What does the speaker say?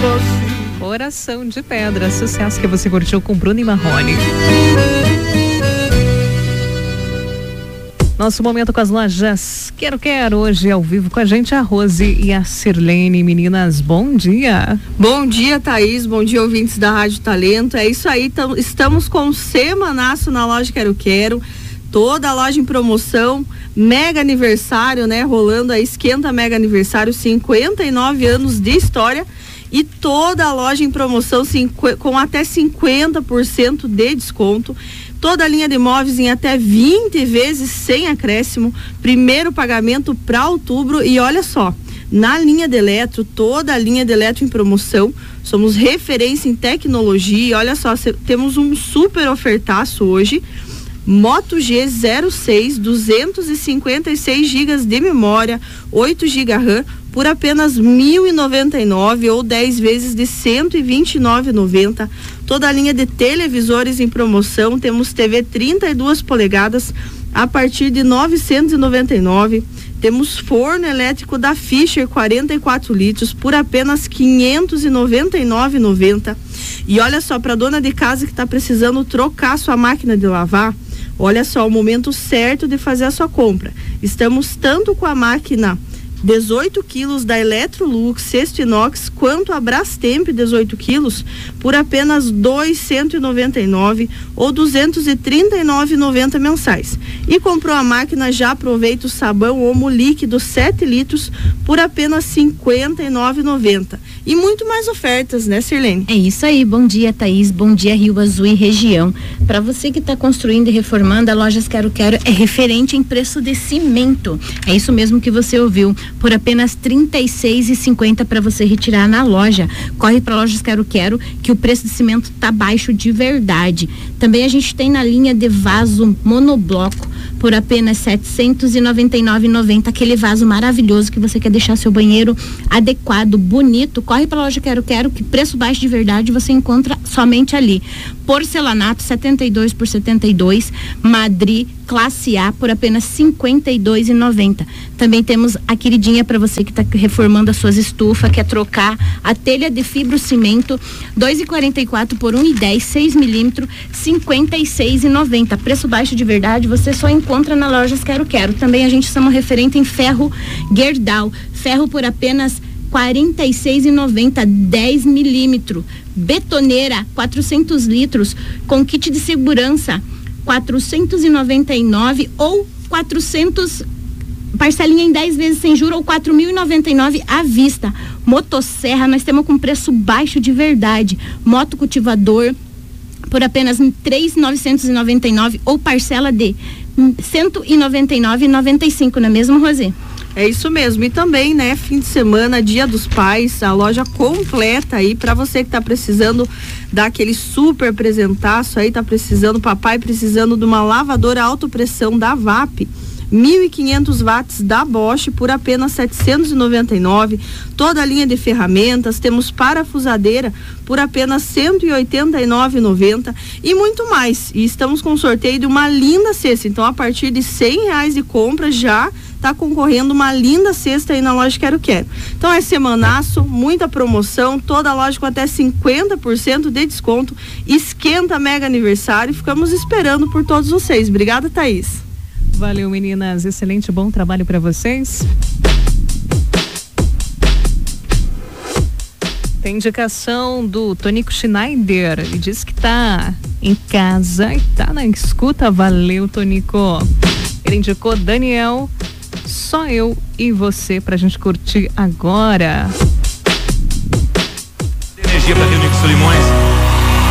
Coração de Pedra, sucesso que você curtiu com Bruno e Marrone. Nosso momento com as lojas Quero hoje ao vivo com a gente a Rose e a Sirlene. Meninas, bom dia. Bom dia, Thaís, bom dia, ouvintes da Rádio Talento. É isso aí, estamos com o semanaço na loja Quero. Toda a loja em promoção, mega aniversário, né? Rolando a esquenta mega aniversário, 59 anos de história. E toda a loja em promoção com até 50% de desconto. Toda a linha de móveis em até 20 vezes sem acréscimo. Primeiro pagamento para outubro. E olha só, na linha de eletro, toda a linha de eletro em promoção. Somos referência em tecnologia. E olha só, temos um super ofertaço hoje. Moto G06, 256 GB de memória, 8 GB RAM, por apenas R$ 1.099 ou 10 vezes de R$ 129,90. Toda a linha de televisores em promoção, temos TV 32 polegadas a partir de R$ 999. Temos forno elétrico da Fischer 44 litros por apenas R$ 599,90. E olha só, para dona de casa que está precisando trocar sua máquina de lavar, olha só, o momento certo de fazer a sua compra. Estamos tanto com a máquina 18 quilos da Electrolux cesto inox quanto a Brastemp 18 quilos por apenas R$ 299 ou R$ 239,90 mensais. E comprou a máquina, já aproveita o sabão Omo líquido 7 litros por apenas R$ 59,90. E muito mais ofertas, né, Sirlene? É isso aí, bom dia, Thaís, bom dia, Rio Azul e região. Para você que está construindo e reformando, a Lojas Quero é referente em preço de cimento. É isso mesmo que você ouviu, por apenas R$ 36,50 para você retirar na loja. Corre para Lojas Quero, que o preço de cimento tá baixo de verdade. Também a gente tem na linha de vaso monobloco por apenas R$ 799,90, aquele vaso maravilhoso que você quer deixar seu banheiro adequado, bonito. Corre para a Loja Quero, que preço baixo de verdade você encontra somente ali. Porcelanato 72 por 72, Madri classe A por apenas R$ 52,90. Também temos a queridinha para você que está reformando as suas estufas, quer trocar a telha de fibrocimento 2,44 por 1,10, 6 milímetros, R$ 56,90. Preço baixo de verdade você só encontra na Lojas Quero. Também a gente chama referente em ferro Gerdau, ferro por apenas R$ 46,90, 10 milímetros. Betoneira 400 litros com kit de segurança 499 ou 400 parcelinha em 10 vezes sem juros ou 4.099 à vista. Motosserra nós temos com preço baixo de verdade. Moto cultivador por apenas R$ 3.999 ou parcela de R$ 199,95, não é mesmo, Rosê? É isso mesmo. E também, né, fim de semana, Dia dos Pais, a loja completa aí para você que tá precisando dar aquele super presentaço aí, tá precisando, papai precisando de uma lavadora alta pressão da VAP. 1.500 watts da Bosch por apenas R$ 799. Toda a linha de ferramentas, temos parafusadeira por apenas R$ 189,90 e muito mais. E estamos com sorteio de uma linda cesta. Então, a partir de R$100 de compra já está concorrendo uma linda cesta aí na loja Quero. Então é semanaço, muita promoção, toda a loja com até 50% de desconto. Esquenta mega aniversário. Ficamos esperando por todos vocês. Obrigada, Thaís. Valeu, meninas. Excelente, bom trabalho para vocês. Tem indicação do Tonico Schneider. Ele disse que tá em casa e tá na escuta. Valeu, Tonico. Ele indicou Daniel, Só Eu e Você, pra gente curtir agora. Energia para Rio Nico Solimões.